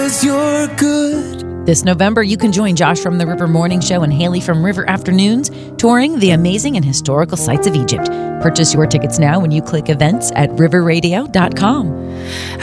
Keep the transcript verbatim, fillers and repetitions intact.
'cause you're good. This November, you can join Josh from the River Morning Show and Haley from River Afternoons touring the amazing and historical sites of Egypt. Purchase your tickets now when you click events at river radio dot com.